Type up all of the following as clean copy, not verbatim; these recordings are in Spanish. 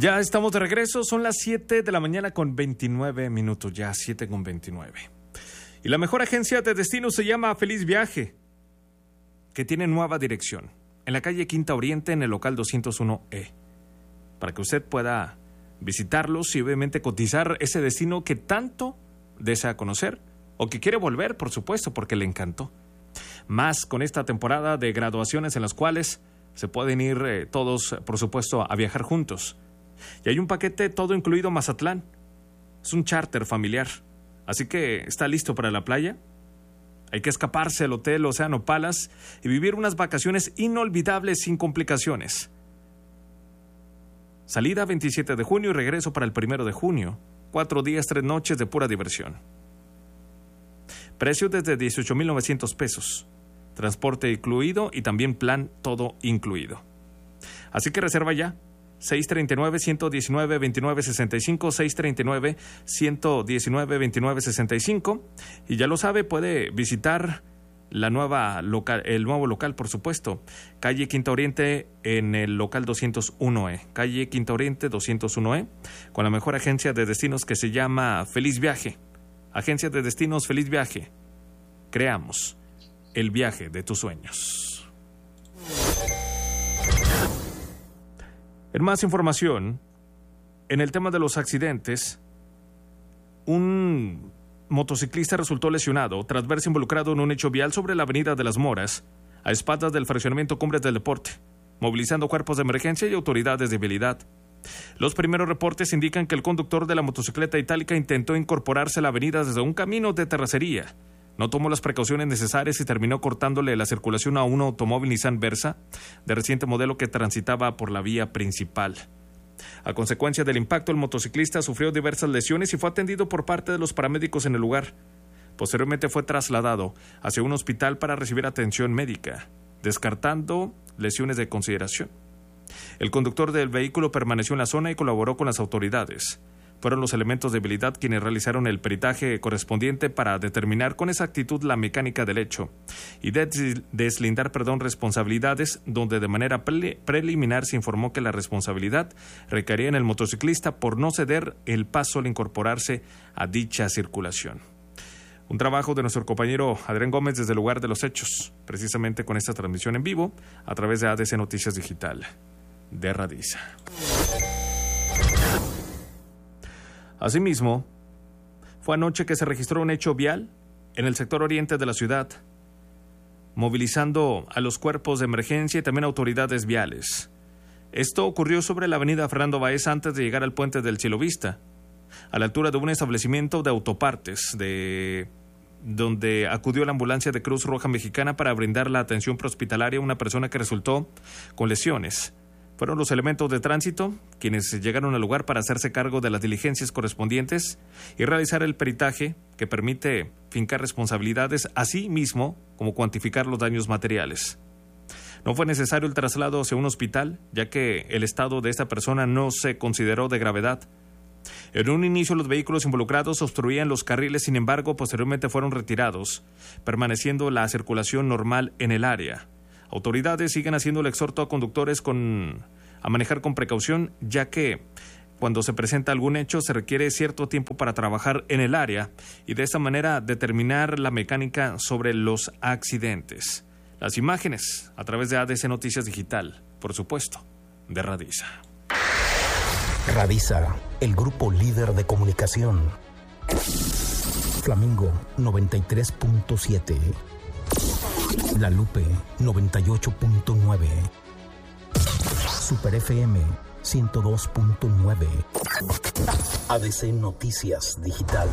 Ya estamos de regreso, son las 7 de la mañana con 29 minutos, ya 7 con 29. Y la mejor agencia de destinos se llama Feliz Viaje, que tiene nueva dirección, en la calle Quinta Oriente, en el local 201E, para que usted pueda visitarlos y obviamente cotizar ese destino que tanto desea conocer, o que quiere volver, por supuesto, porque le encantó. Más con esta temporada de graduaciones en las cuales se pueden ir todos, por supuesto, a viajar juntos. Y hay un paquete todo incluido Mazatlán. Es un charter familiar. Así que, ¿está listo para la playa? Hay que escaparse al Hotel Océano Palace y vivir unas vacaciones inolvidables sin complicaciones. Salida 27 de junio y regreso para el 1 de junio. 4 días, 3 noches de pura diversión. Precio desde 18,900 pesos. Transporte incluido y también plan todo incluido. Así que reserva ya. 639-119-2965, 639-119-2965. Y ya lo sabe, puede visitar el nuevo local, por supuesto. Calle Quinta Oriente en el local 201E. Calle Quinta Oriente 201E, con la mejor agencia de destinos que se llama Feliz Viaje. Agencia de destinos Feliz Viaje. Creamos el viaje de tus sueños. En más información, en el tema de los accidentes, un motociclista resultó lesionado tras verse involucrado en un hecho vial sobre la avenida de las Moras, a espaldas del fraccionamiento Cumbres del Deporte, movilizando cuerpos de emergencia y autoridades de vialidad. Los primeros reportes indican que el conductor de la motocicleta itálica intentó incorporarse a la avenida desde un camino de terracería. No tomó las precauciones necesarias y terminó cortándole la circulación a un automóvil Nissan Versa de reciente modelo que transitaba por la vía principal. A consecuencia del impacto, el motociclista sufrió diversas lesiones y fue atendido por parte de los paramédicos en el lugar. Posteriormente fue trasladado hacia un hospital para recibir atención médica, descartando lesiones de consideración. El conductor del vehículo permaneció en la zona y colaboró con las autoridades. Fueron los elementos de vialidad quienes realizaron el peritaje correspondiente para determinar con exactitud la mecánica del hecho y deslindar responsabilidades, donde de manera preliminar se informó que la responsabilidad recaería en el motociclista por no ceder el paso al incorporarse a dicha circulación. Un trabajo de nuestro compañero Adrián Gómez desde el lugar de los hechos, precisamente con esta transmisión en vivo a través de ADC Noticias Digital de Radiza. Asimismo, fue anoche que se registró un hecho vial en el sector oriente de la ciudad, movilizando a los cuerpos de emergencia y también autoridades viales. Esto ocurrió sobre la avenida Fernando Baeza antes de llegar al puente del Cielo Vista, a la altura de un establecimiento de autopartes, donde acudió la ambulancia de Cruz Roja Mexicana para brindar la atención prehospitalaria a una persona que resultó con lesiones. Fueron los elementos de tránsito quienes llegaron al lugar para hacerse cargo de las diligencias correspondientes y realizar el peritaje que permite fincar responsabilidades, así mismo como cuantificar los daños materiales. No fue necesario el traslado hacia un hospital, ya que el estado de esta persona no se consideró de gravedad. En un inicio los vehículos involucrados obstruían los carriles, sin embargo, posteriormente fueron retirados, permaneciendo la circulación normal en el área. Autoridades siguen haciendo el exhorto a conductores a manejar con precaución, ya que cuando se presenta algún hecho se requiere cierto tiempo para trabajar en el área y de esta manera determinar la mecánica sobre los accidentes. Las imágenes a través de ADC Noticias Digital, por supuesto, de Radiza. Radiza, el grupo líder de comunicación. Flamingo 93.7. La Lupe 98.9. Super FM 102.9. ADC Noticias Digital.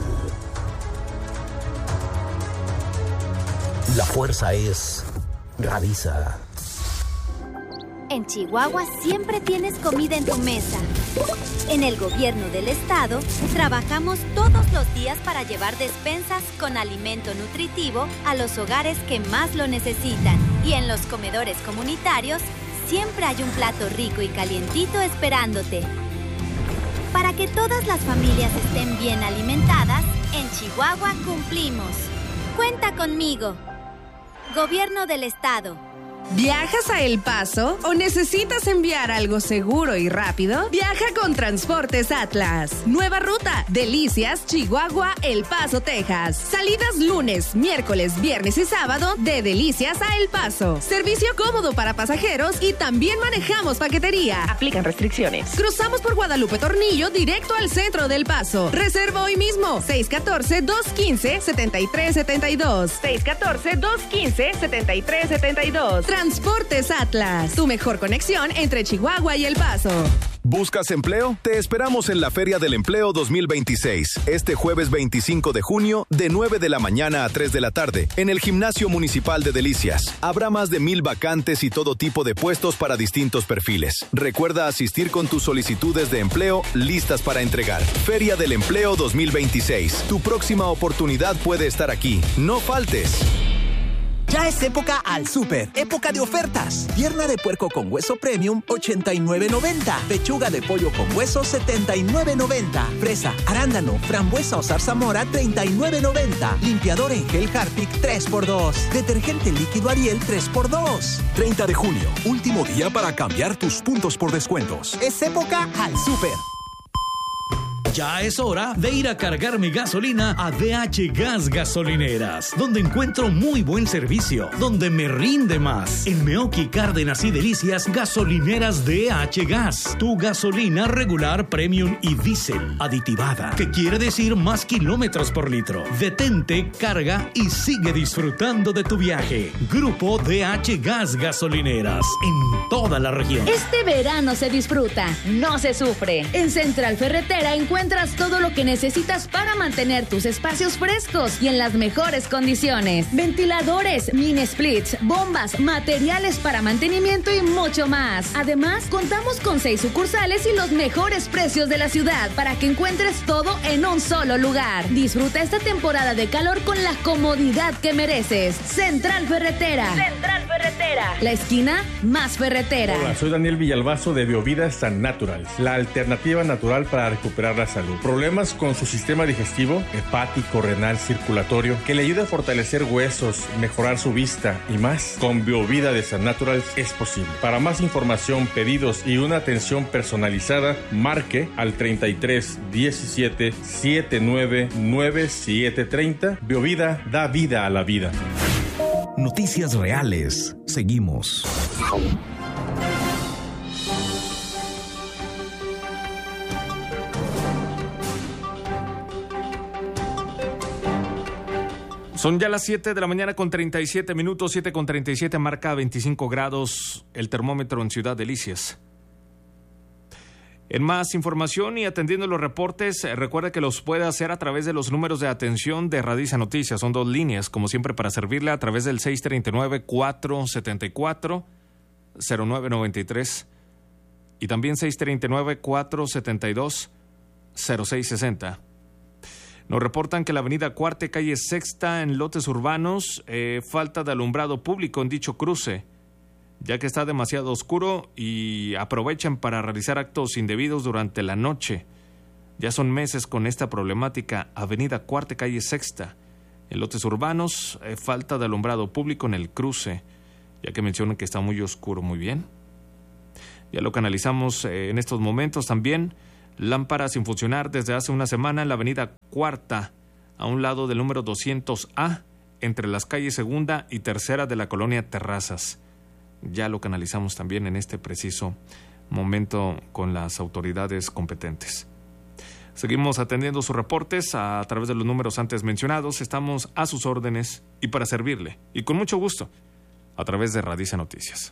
La fuerza es Radiza. En Chihuahua siempre tienes comida en tu mesa. En el gobierno del estado trabajamos todos los días para llevar despensas con alimento nutritivo a los hogares que más lo necesitan. Y en los comedores comunitarios siempre hay un plato rico y calientito esperándote. Para que todas las familias estén bien alimentadas, en Chihuahua cumplimos. Cuenta conmigo. Gobierno del estado. ¿Viajas a El Paso o necesitas enviar algo seguro y rápido? Viaja con Transportes Atlas. Nueva ruta, Delicias, Chihuahua, El Paso, Texas. Salidas lunes, miércoles, viernes y sábado de Delicias a El Paso. Servicio cómodo para pasajeros y también manejamos paquetería. Aplican restricciones. Cruzamos por Guadalupe Tornillo directo al centro del Paso. Reserva hoy mismo. 614-215-7372. 614-215-7372. Transportes Atlas, tu mejor conexión entre Chihuahua y El Paso. ¿Buscas empleo? Te esperamos en la Feria del Empleo 2026, este jueves 25 de junio, de 9 de la mañana a 3 de la tarde, en el Gimnasio Municipal de Delicias. Habrá más de 1,000 vacantes y todo tipo de puestos para distintos perfiles. Recuerda asistir con tus solicitudes de empleo listas para entregar. Feria del Empleo 2026. Tu próxima oportunidad puede estar aquí. No faltes. Ya es época al súper, época de ofertas. Pierna de puerco con hueso premium, $89.90. Pechuga de pollo con hueso, $79.90. Fresa, arándano, frambuesa o zarzamora, $39.90. Limpiador en gel Harpic, 3x2. Detergente líquido Ariel, 3x2. 30 de junio, último día para cambiar tus puntos por descuentos. Es época al súper. Ya es hora de ir a cargar mi gasolina a DH Gas Gasolineras, donde encuentro muy buen servicio, donde me rinde más. En Meoqui, Cárdenas y Delicias, gasolineras DH Gas. Tu gasolina regular, premium y diésel, aditivada, que quiere decir más kilómetros por litro. Detente, carga y sigue disfrutando de tu viaje. Grupo DH Gas Gasolineras, en toda la región. Este verano se disfruta, no se sufre. En Central Ferretera encuentras todo lo que necesitas para mantener tus espacios frescos y en las mejores condiciones. Ventiladores, mini splits, bombas, materiales para mantenimiento y mucho más. Además, contamos con 6 sucursales y los mejores precios de la ciudad para que encuentres todo en un solo lugar. Disfruta esta temporada de calor con la comodidad que mereces. Central Ferretera. Central Ferretera. La esquina más ferretera. Hola, soy Daniel Villalbazo de Biovida San Naturals, la alternativa natural para recuperar la salud. Problemas con su sistema digestivo, hepático, renal, circulatorio, que le ayude a fortalecer huesos, mejorar su vista y más. Con Biovida de San Naturals es posible. Para más información, pedidos y una atención personalizada, marque al 33 17 79 97 30. Biovida da vida a la vida. Noticias reales. Seguimos. Son ya las 7 de la mañana con 37 minutos, 7 con 37, marca 25 grados el termómetro en Ciudad Delicias. En más información y atendiendo los reportes, recuerda que los puede hacer a través de los números de atención de Radiza Noticias. Son 2 líneas, como siempre, para servirle a través del 639-474-0993 y también 639-472-0660. Nos reportan que la avenida Cuarte, calle Sexta, en lotes urbanos, falta de alumbrado público en dicho cruce, ya que está demasiado oscuro y aprovechan para realizar actos indebidos durante la noche. Ya son meses con esta problemática. Avenida Cuarte, calle Sexta, en lotes urbanos, falta de alumbrado público en el cruce, ya que mencionan que está muy oscuro. Muy bien. Ya lo canalizamos en estos momentos también. Lámparas sin funcionar desde hace una semana en la avenida Cuarta, a un lado del número 200A, entre las calles Segunda y Tercera de la colonia Terrazas. Ya lo canalizamos también en este preciso momento con las autoridades competentes. Seguimos atendiendo sus reportes a través de los números antes mencionados. Estamos a sus órdenes y para servirle, y con mucho gusto, a través de Radiza Noticias.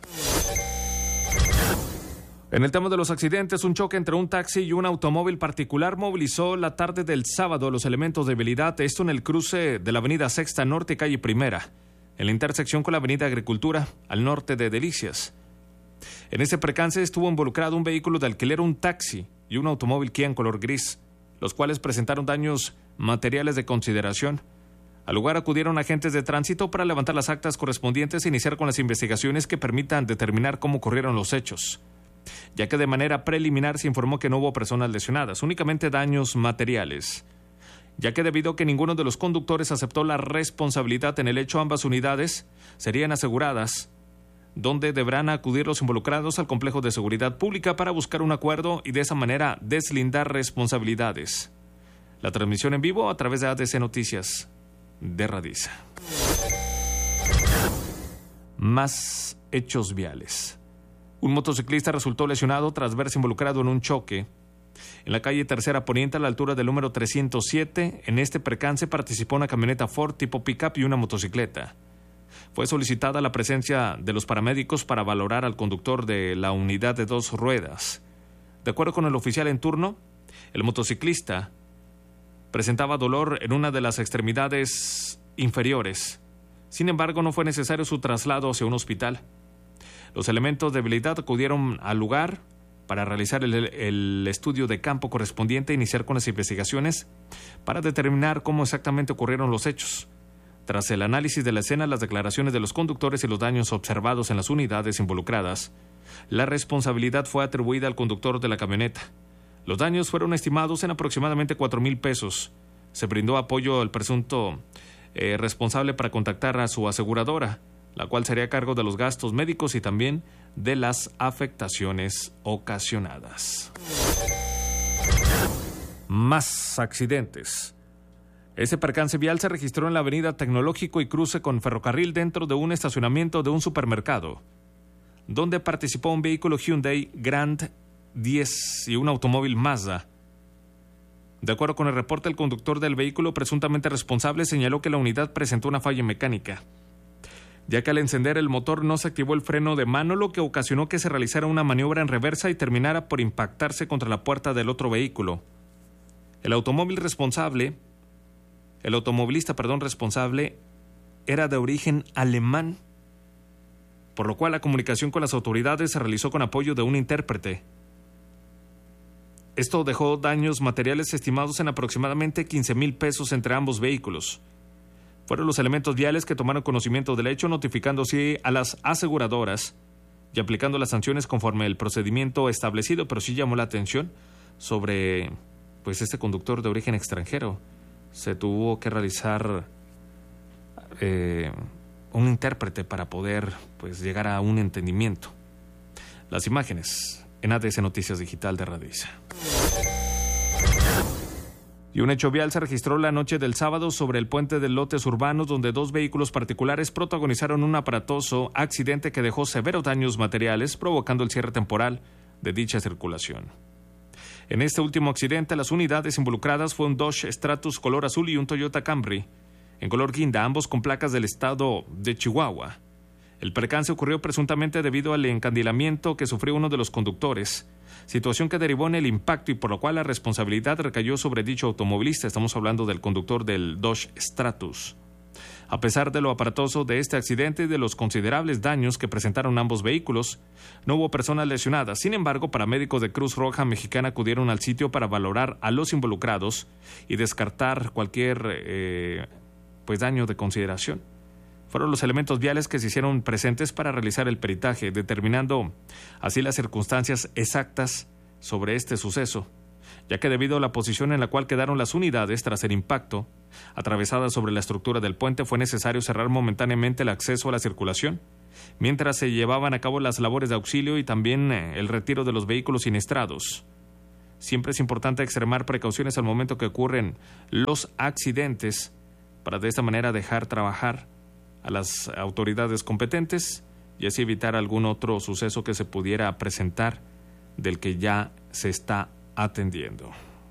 En el tema de los accidentes, un choque entre un taxi y un automóvil particular movilizó la tarde del sábado los elementos de vialidad, esto en el cruce de la avenida Sexta Norte, calle Primera, en la intersección con la avenida Agricultura, al norte de Delicias. En este percance estuvo involucrado un vehículo de alquiler, un taxi y un automóvil Kia en color gris, los cuales presentaron daños materiales de consideración. Al lugar acudieron agentes de tránsito para levantar las actas correspondientes e iniciar con las investigaciones que permitan determinar cómo ocurrieron los hechos, ya que de manera preliminar se informó que no hubo personas lesionadas, únicamente daños materiales, ya que debido a que ninguno de los conductores aceptó la responsabilidad en el hecho, ambas unidades serían aseguradas donde deberán acudir los involucrados al complejo de seguridad pública para buscar un acuerdo y de esa manera deslindar responsabilidades. La transmisión en vivo a través de ADC Noticias de Radiza. Más hechos viales. Un motociclista resultó lesionado tras verse involucrado en un choque en la calle Tercera Poniente a la altura del número 307. En este percance participó una camioneta Ford tipo pick-up y una motocicleta. Fue solicitada la presencia de los paramédicos para valorar al conductor de la unidad de 2 ruedas. De acuerdo con el oficial en turno, el motociclista presentaba dolor en una de las extremidades inferiores. Sin embargo, no fue necesario su traslado hacia un hospital. Los elementos de habilidad acudieron al lugar para realizar el estudio de campo correspondiente e iniciar con las investigaciones para determinar cómo exactamente ocurrieron los hechos. Tras el análisis de la escena, las declaraciones de los conductores y los daños observados en las unidades involucradas, la responsabilidad fue atribuida al conductor de la camioneta. Los daños fueron estimados en aproximadamente 4,000 pesos. Se brindó apoyo al presunto responsable para contactar a su aseguradora, la cual sería a cargo de los gastos médicos y también de las afectaciones ocasionadas. Más accidentes. Ese percance vial se registró en la avenida Tecnológico y cruce con Ferrocarril dentro de un estacionamiento de un supermercado, donde participó un vehículo Hyundai Grand 10 y un automóvil Mazda. De acuerdo con el reporte, el conductor del vehículo presuntamente responsable señaló que la unidad presentó una falla mecánica, ya que al encender el motor no se activó el freno de mano, lo que ocasionó que se realizara una maniobra en reversa y terminara por impactarse contra la puerta del otro vehículo. El automovilista responsable era de origen alemán, por lo cual la comunicación con las autoridades se realizó con apoyo de un intérprete. Esto dejó daños materiales estimados en aproximadamente 15,000 pesos entre ambos vehículos. Fueron los elementos viales que tomaron conocimiento del hecho, notificándose a las aseguradoras y aplicando las sanciones conforme el procedimiento establecido, pero sí llamó la atención sobre este conductor de origen extranjero. Se tuvo que realizar un intérprete para poder llegar a un entendimiento. Las imágenes en ADC Noticias Digital de Radiza. Y un hecho vial se registró la noche del sábado sobre el puente de Lotes Urbanos, donde 2 vehículos particulares protagonizaron un aparatoso accidente que dejó severos daños materiales, provocando el cierre temporal de dicha circulación. En este último accidente, las unidades involucradas fue un Dodge Stratus color azul y un Toyota Camry en color guinda, ambos con placas del estado de Chihuahua. El percance ocurrió presuntamente debido al encandilamiento que sufrió uno de los conductores, situación que derivó en el impacto y por lo cual la responsabilidad recayó sobre dicho automovilista. Estamos hablando del conductor del Dodge Stratus. A pesar de lo aparatoso de este accidente y de los considerables daños que presentaron ambos vehículos, no hubo personas lesionadas. Sin embargo, paramédicos de Cruz Roja Mexicana acudieron al sitio para valorar a los involucrados y descartar cualquier daño de consideración. Fueron los elementos viales que se hicieron presentes para realizar el peritaje, determinando así las circunstancias exactas sobre este suceso, ya que debido a la posición en la cual quedaron las unidades tras el impacto, atravesadas sobre la estructura del puente, fue necesario cerrar momentáneamente el acceso a la circulación, mientras se llevaban a cabo las labores de auxilio y también el retiro de los vehículos siniestrados. Siempre es importante extremar precauciones al momento que ocurren los accidentes, para de esta manera dejar trabajar a las autoridades competentes y así evitar algún otro suceso que se pudiera presentar del que ya se está atendiendo.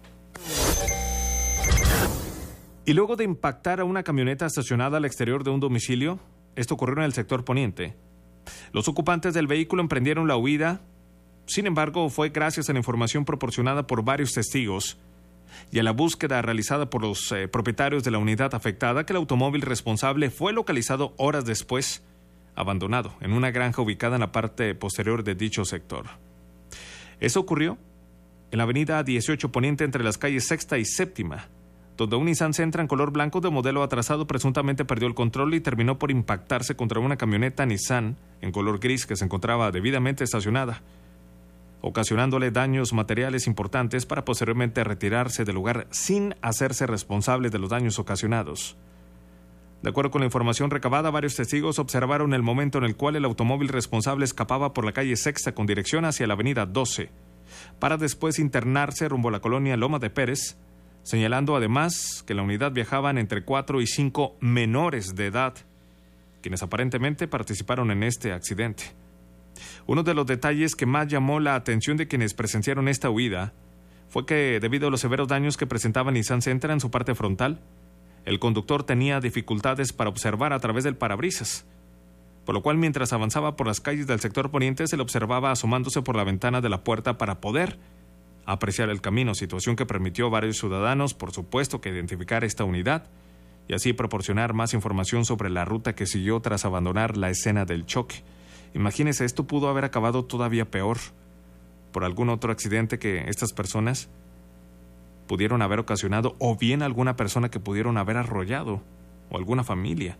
Y luego de impactar a una camioneta estacionada al exterior de un domicilio, esto ocurrió en el sector poniente, los ocupantes del vehículo emprendieron la huida. Sin embargo, fue gracias a la información proporcionada por varios testigos y a la búsqueda realizada por los propietarios de la unidad afectada que el automóvil responsable fue localizado horas después, abandonado en una granja ubicada en la parte posterior de dicho sector. Eso ocurrió en la avenida 18 Poniente entre las calles Sexta y Séptima, donde un Nissan Sentra en color blanco de modelo atrasado presuntamente perdió el control y terminó por impactarse contra una camioneta Nissan en color gris que se encontraba debidamente estacionada, ocasionándole daños materiales importantes para posteriormente retirarse del lugar sin hacerse responsable de los daños ocasionados. De acuerdo con la información recabada, varios testigos observaron el momento en el cual el automóvil responsable escapaba por la calle Sexta con dirección hacia la avenida 12, para después internarse rumbo a la colonia Loma de Pérez, señalando además que en la unidad viajaban entre 4 y 5 menores de edad, quienes aparentemente participaron en este accidente. Uno de los detalles que más llamó la atención de quienes presenciaron esta huida fue que, debido a los severos daños que presentaba Nissan Sentra en su parte frontal, el conductor tenía dificultades para observar a través del parabrisas, por lo cual mientras avanzaba por las calles del sector poniente se le observaba asomándose por la ventana de la puerta para poder apreciar el camino, situación que permitió a varios ciudadanos, por supuesto, que identificar esta unidad y así proporcionar más información sobre la ruta que siguió tras abandonar la escena del choque. Imagínense, esto pudo haber acabado todavía peor por algún otro accidente que estas personas pudieron haber ocasionado, o bien alguna persona que pudieron haber arrollado, o alguna familia.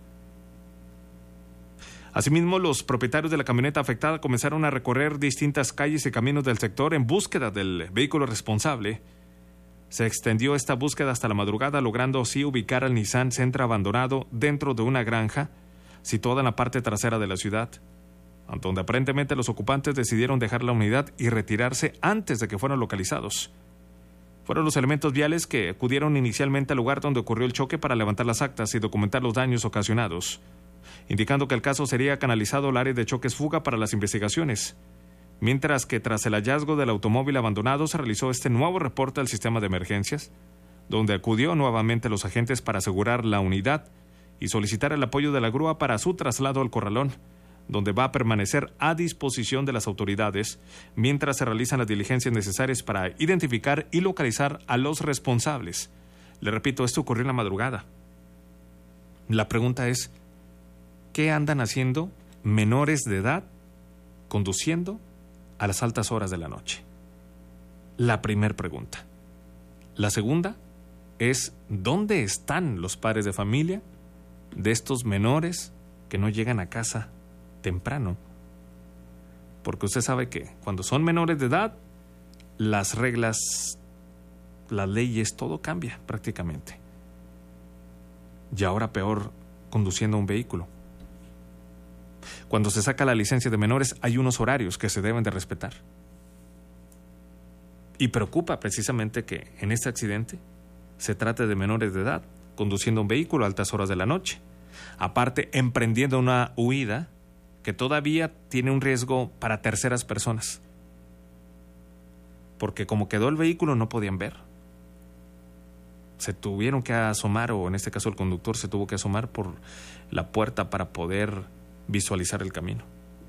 Asimismo, los propietarios de la camioneta afectada comenzaron a recorrer distintas calles y caminos del sector en búsqueda del vehículo responsable. Se extendió esta búsqueda hasta la madrugada, logrando así ubicar al Nissan Sentra abandonado dentro de una granja situada en la parte trasera de la ciudad, donde aparentemente los ocupantes decidieron dejar la unidad y retirarse antes de que fueran localizados. Fueron los elementos viales que acudieron inicialmente al lugar donde ocurrió el choque para levantar las actas y documentar los daños ocasionados, indicando que el caso sería canalizado al área de choques fuga para las investigaciones, mientras que tras el hallazgo del automóvil abandonado se realizó este nuevo reporte al sistema de emergencias, donde acudió nuevamente los agentes para asegurar la unidad y solicitar el apoyo de la grúa para su traslado al corralón, donde va a permanecer a disposición de las autoridades mientras se realizan las diligencias necesarias para identificar y localizar a los responsables. Le repito, esto ocurrió en la madrugada. La pregunta es, ¿qué andan haciendo menores de edad conduciendo a las altas horas de la noche? La primera pregunta. La segunda es, ¿dónde están los padres de familia de estos menores que no llegan a casa temprano? Porque usted sabe que cuando son menores de edad, las reglas, las leyes, todo cambia prácticamente. Y ahora peor, conduciendo un vehículo. Cuando se saca la licencia de menores, hay unos horarios que se deben de respetar. Y preocupa precisamente que en este accidente se trate de menores de edad, conduciendo un vehículo a altas horas de la noche. Aparte, emprendiendo una huida que todavía tiene un riesgo para terceras personas. Porque como quedó el vehículo no podían ver. Se tuvieron que asomar, o en este caso el conductor se tuvo que asomar por la puerta para poder visualizar el camino.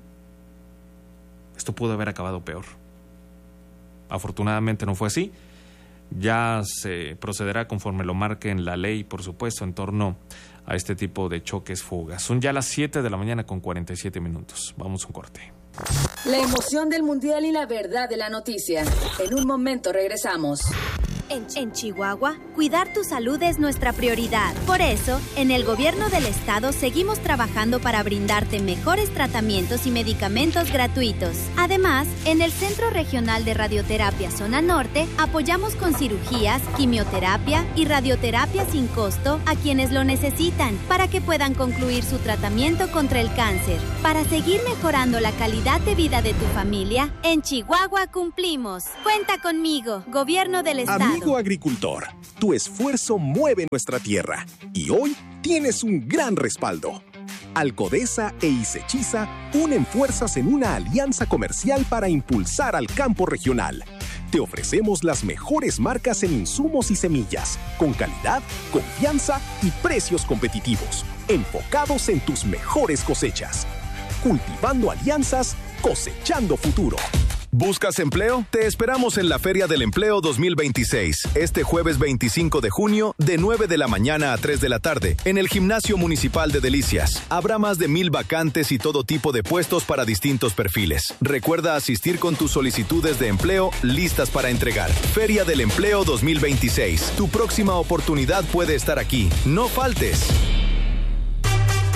Esto pudo haber acabado peor. Afortunadamente no fue así. Ya se procederá conforme lo marque en la ley, por supuesto, en torno a este tipo de choques fugas. Son ya las 7 de la mañana con 47 minutos. Vamos a un corte. La emoción del Mundial y la verdad de la noticia. En un momento regresamos. En Chihuahua, cuidar tu salud es nuestra prioridad. Por eso, en el gobierno del estado seguimos trabajando para brindarte mejores tratamientos y medicamentos gratuitos. Además, en el Centro Regional de Radioterapia Zona Norte, apoyamos con cirugías, quimioterapia y radioterapia sin costo a quienes lo necesitan para que puedan concluir su tratamiento contra el cáncer. Para seguir mejorando la calidad de vida de tu familia, en Chihuahua cumplimos. Cuenta conmigo, gobierno del estado. Amigo agricultor, tu esfuerzo mueve nuestra tierra y hoy tienes un gran respaldo. Alcodesa e Isechiza unen fuerzas en una alianza comercial para impulsar al campo regional. Te ofrecemos las mejores marcas en insumos y semillas, con calidad, confianza y precios competitivos, enfocados en tus mejores cosechas. Cultivando alianzas, cosechando futuro. ¿Buscas empleo? Te esperamos en la Feria del Empleo 2026, este jueves 25 de junio, de 9 de la mañana a 3 de la tarde, en el Gimnasio Municipal de Delicias. Habrá más de 1,000 vacantes y todo tipo de puestos para distintos perfiles. Recuerda asistir con tus solicitudes de empleo listas para entregar. Feria del Empleo 2026. Tu próxima oportunidad puede estar aquí. No faltes.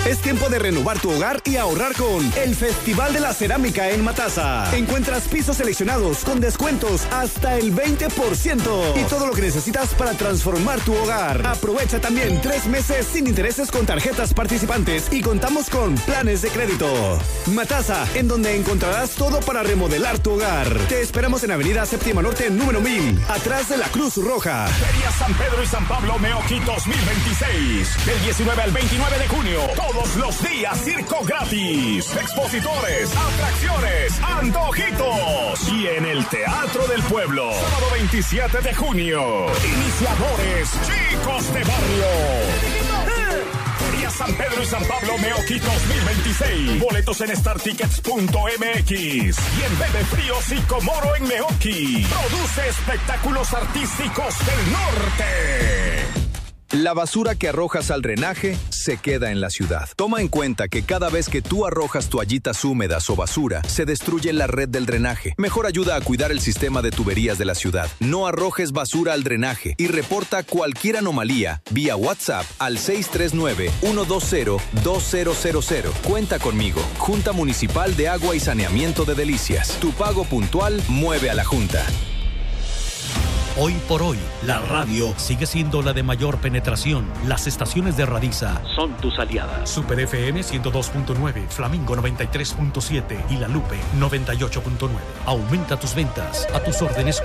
Es tiempo de renovar tu hogar y ahorrar con el Festival de la Cerámica en Matasa. Encuentras pisos seleccionados con descuentos hasta el 20% y todo lo que necesitas para transformar tu hogar. Aprovecha también 3 meses sin intereses con tarjetas participantes y contamos con planes de crédito. Matasa, en donde encontrarás todo para remodelar tu hogar. Te esperamos en Avenida Séptima Norte, número 1000, atrás de la Cruz Roja. Feria San Pedro y San Pablo Meoqui 2026. Del 19 al 29 de junio. Todos los días circo gratis. Expositores, atracciones, antojitos. Y en el Teatro del Pueblo. Sábado 27 de junio. Iniciadores, Chicos de Barrio. Feria San Pedro y San Pablo Meoqui 2026. Boletos en startickets.mx y en Bebe Fríos y Comoro en Meoqui. Produce espectáculos artísticos del norte. La basura que arrojas al drenaje se queda en la ciudad. Toma en cuenta que cada vez que tú arrojas toallitas húmedas o basura, se destruye la red del drenaje. Mejor ayuda a cuidar el sistema de tuberías de la ciudad. No arrojes basura al drenaje y reporta cualquier anomalía vía WhatsApp al 639-120-2000. Cuenta conmigo. Junta Municipal de Agua y Saneamiento de Delicias. Tu pago puntual mueve a la Junta. Hoy por hoy, la radio sigue siendo la de mayor penetración. Las estaciones de Radisa son tus aliadas. Super FM 102.9, Flamingo 93.7 y La Lupe 98.9. Aumenta tus ventas. A tus órdenes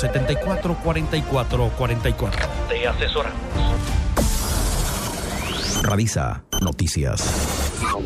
474-4444. Te asesoramos. Radisa Noticias.